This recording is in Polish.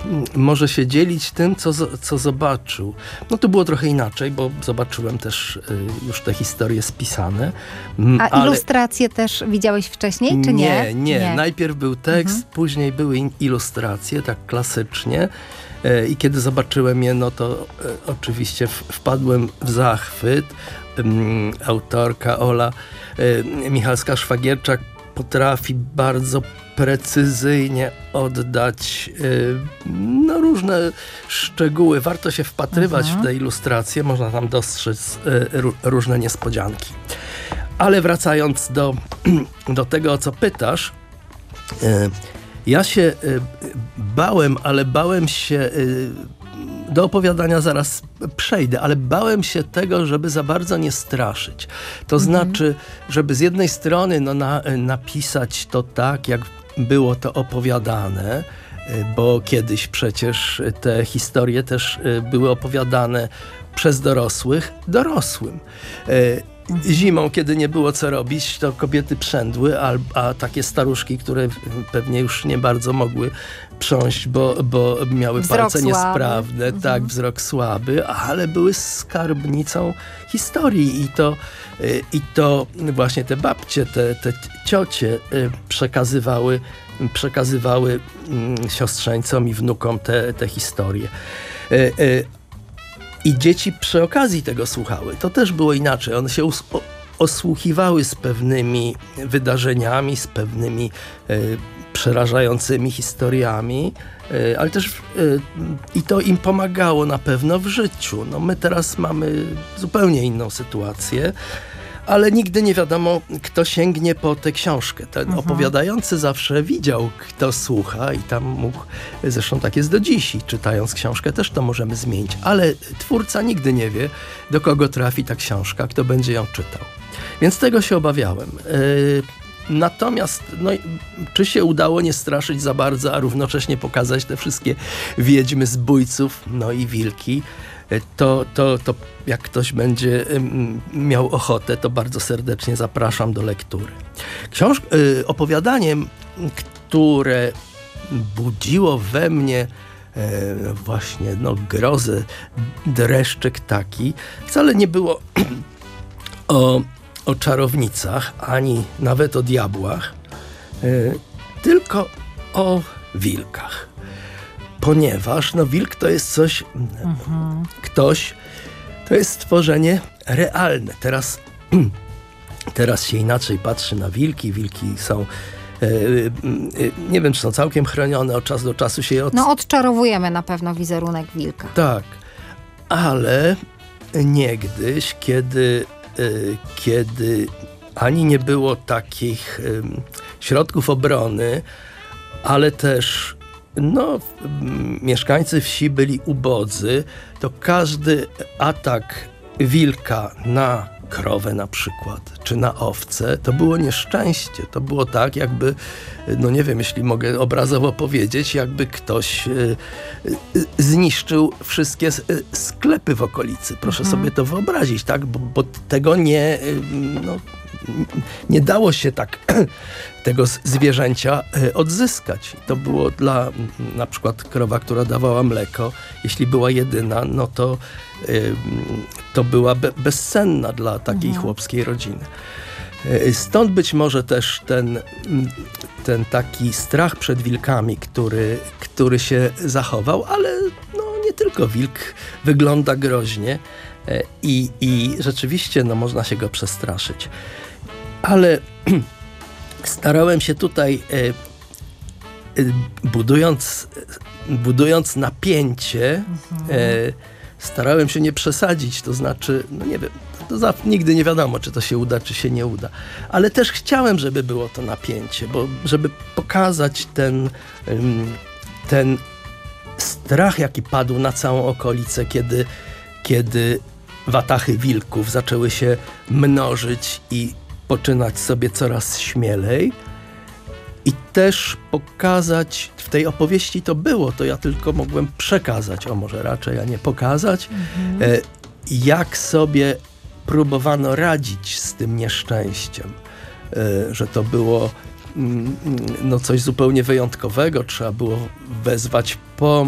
może się dzielić tym, co zobaczył. No to było trochę inaczej, bo zobaczyłem też już te historie spisane. A ilustracje też widziałeś wcześniej, czy nie? Nie. Najpierw był tekst, później były ilustracje, tak klasycznie. I kiedy zobaczyłem je, no to oczywiście wpadłem w zachwyt. Autorka Ola Michalska-Szwagierczak potrafi bardzo precyzyjnie oddać różne szczegóły. Warto się wpatrywać w te ilustracje, można tam dostrzec różne niespodzianki. Ale wracając do tego, o co pytasz, ja się bałem się, do opowiadania zaraz przejdę, ale bałem się tego, żeby za bardzo nie straszyć. To znaczy, żeby z jednej strony napisać to tak, jak było to opowiadane, bo kiedyś przecież te historie też były opowiadane przez dorosłym. Zimą, kiedy nie było co robić, to kobiety przędły, a takie staruszki, które pewnie już nie bardzo mogły prząść, bo miały palce niesprawne, tak, wzrok słaby, ale były skarbnicą historii i to właśnie te babcie, te ciocie przekazywały siostrzeńcom i wnukom te historie. I dzieci przy okazji tego słuchały. To też było inaczej. One się osłuchiwały z pewnymi wydarzeniami, z pewnymi przerażającymi historiami, ale też i to im pomagało na pewno w życiu. No, my teraz mamy zupełnie inną sytuację, ale nigdy nie wiadomo, kto sięgnie po tę książkę. Ten opowiadający zawsze widział, kto słucha i tam mógł, zresztą tak jest do dziś, i czytając książkę też to możemy zmienić, ale twórca nigdy nie wie, do kogo trafi ta książka, kto będzie ją czytał. Więc tego się obawiałem. Natomiast czy się udało nie straszyć za bardzo, a równocześnie pokazać te wszystkie wiedźmy, zbójców, i wilki, to jak ktoś będzie miał ochotę, to bardzo serdecznie zapraszam do lektury. Opowiadaniem, które budziło we mnie właśnie grozę, dreszczyk taki, wcale nie było o czarownicach, ani nawet o diabłach, tylko o wilkach. Ponieważ wilk to jest coś, to jest stworzenie realne. Teraz się inaczej patrzy na wilki. Wilki są, nie wiem, czy są całkiem chronione, od czasu do czasu się je odczarowujemy na pewno wizerunek wilka. Tak, ale niegdyś, kiedy ani nie było takich środków obrony, ale też mieszkańcy wsi byli ubodzy, to każdy atak wilka na krowę na przykład, czy na owcę, to było nieszczęście. To było tak, jakby, nie wiem, jeśli mogę obrazowo powiedzieć, jakby ktoś zniszczył wszystkie sklepy w okolicy. Proszę sobie to wyobrazić, tak? Bo tego nie dało się tak tego zwierzęcia odzyskać. To było dla na przykład krowa, która dawała mleko, jeśli była jedyna, to była bezcenna dla takiej chłopskiej rodziny. Stąd być może też ten taki strach przed wilkami, który się zachował, ale nie tylko wilk wygląda groźnie i rzeczywiście można się go przestraszyć. Ale starałem się tutaj, budując napięcie, starałem się nie przesadzić, to znaczy, nie wiem, nigdy nie wiadomo, czy to się uda, czy się nie uda. Ale też chciałem, żeby było to napięcie, bo żeby pokazać ten strach, jaki padł na całą okolicę, kiedy watachy wilków zaczęły się mnożyć i poczynać sobie coraz śmielej. I też pokazać, w tej opowieści to było, to ja tylko mogłem przekazać, może raczej, a nie pokazać, jak sobie próbowano radzić z tym nieszczęściem. Że to było coś zupełnie wyjątkowego, trzeba było wezwać pomoc.